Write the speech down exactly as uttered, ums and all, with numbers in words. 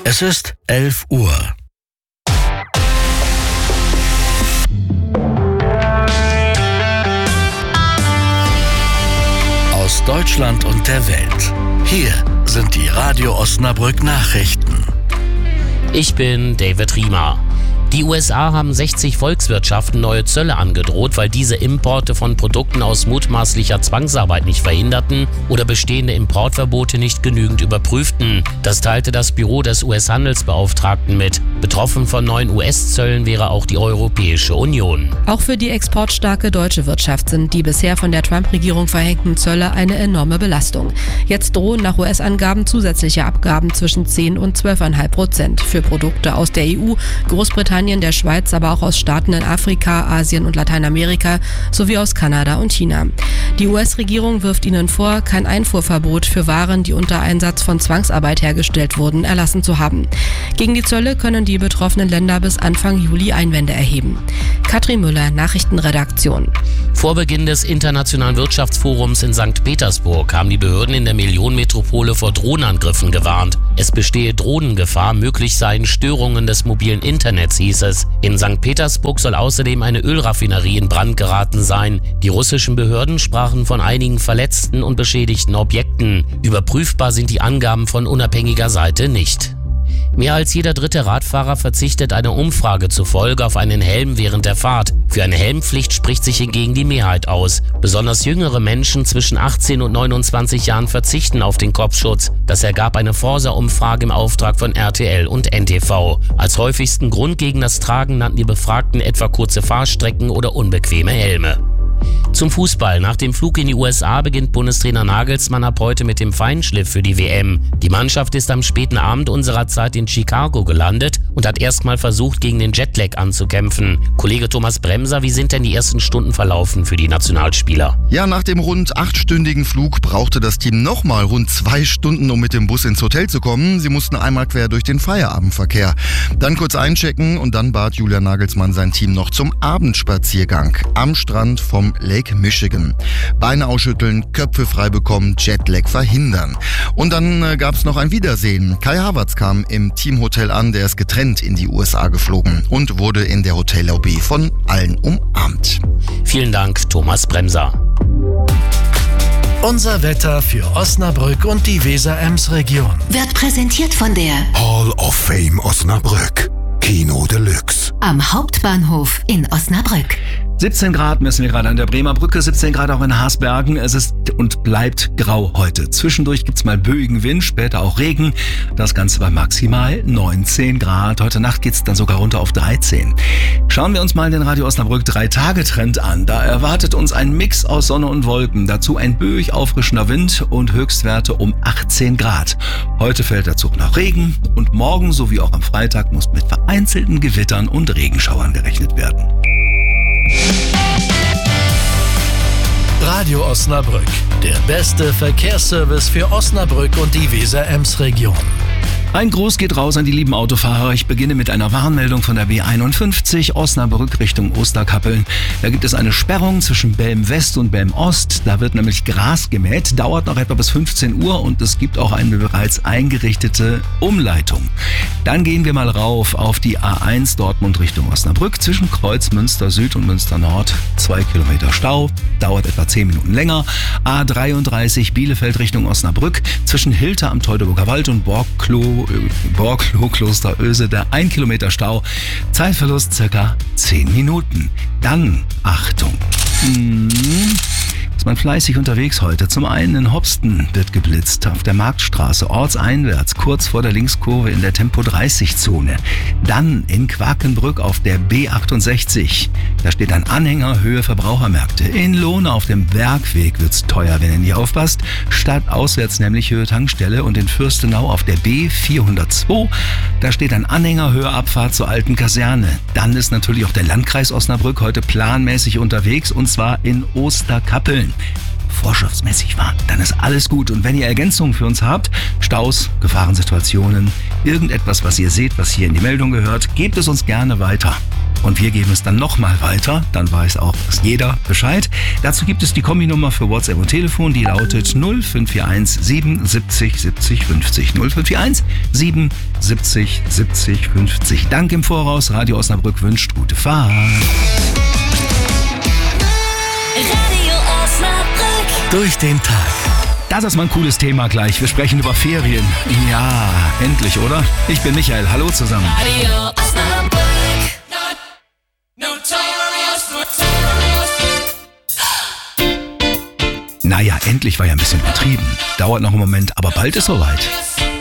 Es ist elf Uhr. Aus Deutschland und der Welt. Hier sind die Radio Osnabrück Nachrichten. Ich bin David Riemer. Die U S A haben sechzig Volkswirtschaften neue Zölle angedroht, weil diese Importe von Produkten aus mutmaßlicher Zwangsarbeit nicht verhinderten oder bestehende Importverbote nicht genügend überprüften. Das teilte das Büro des U S-Handelsbeauftragten mit. Betroffen von neuen U S-Zöllen wäre auch die Europäische Union. Auch für die exportstarke deutsche Wirtschaft sind die bisher von der Trump-Regierung verhängten Zölle eine enorme Belastung. Jetzt drohen nach U S-Angaben zusätzliche Abgaben zwischen zehn und zwölf Komma fünf Prozent für Produkte aus der E U, Großbritannien, der Schweiz, aber auch aus Staaten in Afrika, Asien und Lateinamerika sowie aus Kanada und China. Die U S-Regierung wirft ihnen vor, kein Einfuhrverbot für Waren, die unter Einsatz von Zwangsarbeit hergestellt wurden, erlassen zu haben. Gegen die Zölle können die betroffenen Länder bis Anfang Juli Einwände erheben. Katrin Müller, Nachrichtenredaktion. Vor Beginn des Internationalen Wirtschaftsforums in Sankt Petersburg haben die Behörden in der Millionenmetropole vor Drohnenangriffen gewarnt. Es bestehe Drohnengefahr, möglich seien Störungen des mobilen Internets, hieß es. In Sankt Petersburg soll außerdem eine Ölraffinerie in Brand geraten sein. Die russischen Behörden sprachen von einigen verletzten und beschädigten Objekten. Überprüfbar sind die Angaben von unabhängiger Seite nicht. Mehr als jeder dritte Radfahrer verzichtet einer Umfrage zufolge auf einen Helm während der Fahrt. Für eine Helmpflicht spricht sich hingegen die Mehrheit aus. Besonders jüngere Menschen zwischen achtzehn und neunundzwanzig Jahren verzichten auf den Kopfschutz. Das ergab eine Forsa-Umfrage im Auftrag von R T L und N T V. Als häufigsten Grund gegen das Tragen nannten die Befragten etwa kurze Fahrstrecken oder unbequeme Helme. Zum Fußball. Nach dem Flug in die U S A beginnt Bundestrainer Nagelsmann ab heute mit dem Feinschliff für die W M. Die Mannschaft ist am späten Abend unserer Zeit in Chicago gelandet und hat erstmal versucht, gegen den Jetlag anzukämpfen. Kollege Thomas Bremser, wie sind denn die ersten Stunden verlaufen für die Nationalspieler? Ja, nach dem rund achtstündigen Flug brauchte das Team nochmal rund zwei Stunden, um mit dem Bus ins Hotel zu kommen. Sie mussten einmal quer durch den Feierabendverkehr. Dann kurz einchecken und dann bat Julian Nagelsmann sein Team noch zum Abendspaziergang am Strand vom Lake Michigan. Beine ausschütteln, Köpfe frei bekommen, Jetlag verhindern. Und dann äh, gab es noch ein Wiedersehen. Kai Havertz kam im Teamhotel an, der ist getrennt in die U S A geflogen und wurde in der Hotellobby von allen umarmt. Vielen Dank, Thomas Bremser. Unser Wetter für Osnabrück und die Weser-Ems-Region Wird präsentiert von der Hall of Fame Osnabrück. Kino Deluxe. am Hauptbahnhof in Osnabrück. siebzehn Grad messen wir gerade an der Bremer Brücke, siebzehn Grad auch in Haßbergen. Es ist und bleibt grau heute. Zwischendurch gibt's mal böigen Wind, später auch Regen. Das Ganze bei maximal neunzehn Grad. Heute Nacht geht's dann sogar runter auf dreizehn. Schauen wir uns mal den Radio Osnabrück drei Tage Trend an. Da erwartet uns ein Mix aus Sonne und Wolken. Dazu ein böig auffrischender Wind und Höchstwerte um achtzehn Grad. Heute fällt der Zug nach Regen und morgen sowie auch am Freitag muss mit vereinzelten Gewittern und Regenschauern gerechnet werden. Radio Osnabrück, der beste Verkehrsservice für Osnabrück und die Weser-Ems-Region. Ein Gruß geht raus an die lieben Autofahrer. Ich beginne mit einer Warnmeldung von der B einundfünfzig, Osnabrück Richtung Osterkappeln. Da gibt es eine Sperrung zwischen Belm West und Belm Ost. Da wird nämlich Gras gemäht, dauert noch etwa bis fünfzehn Uhr und es gibt auch eine bereits eingerichtete Umleitung. Dann gehen wir mal rauf auf die A eins Dortmund Richtung Osnabrück zwischen Kreuz Münster Süd und Münster Nord. Zwei Kilometer Stau, dauert etwa zehn Minuten länger. A dreiunddreißig Bielefeld Richtung Osnabrück zwischen Hilter am Teutoburger Wald und Borgkloh Borgloh, Kloster Ösede, ein Kilometer Stau, Zeitverlust circa zehn Minuten. Dann, Achtung, hm, ist man fleißig unterwegs heute. Zum einen in Hopsten wird geblitzt, auf der Marktstraße, ortseinwärts, kurz vor der Linkskurve in der Tempo dreißig Zone. Dann in Quakenbrück auf der B achtundsechzig. Da steht ein Anhänger, Höhe Verbrauchermärkte. In Lohne auf dem Bergweg wird's teuer, wenn ihr nicht aufpasst. Stadtauswärts nämlich Höhe Tankstelle und in Fürstenau auf der B vierhundertzwei. Da steht ein Anhänger, Höhe Abfahrt zur alten Kaserne. Dann ist natürlich auch der Landkreis Osnabrück heute planmäßig unterwegs und zwar in Osterkappeln. Vorschriftsmäßig fahren, dann ist alles gut. Und wenn ihr Ergänzungen für uns habt, Staus, Gefahrensituationen, irgendetwas, was ihr seht, was hier in die Meldung gehört, gebt es uns gerne weiter. und wir geben es dann nochmal weiter. Dann weiß auch jeder Bescheid. Dazu gibt es die Kombinummer für WhatsApp und Telefon, die lautet null fünf vier eins siebenundsiebzig siebzig fünfzig. null fünf vier eins siebenundsiebzig siebzig fünfzig. Dank im Voraus. Radio Osnabrück wünscht gute Fahrt. Radio Osnabrück. Durch den Tag. Das ist mal ein cooles Thema gleich. Wir sprechen über Ferien. Ja, endlich, oder? Ich bin Michael. Hallo zusammen. Radio Osnabrück. Naja, endlich war ja ein bisschen übertrieben. Dauert noch einen Moment, aber bald ist soweit.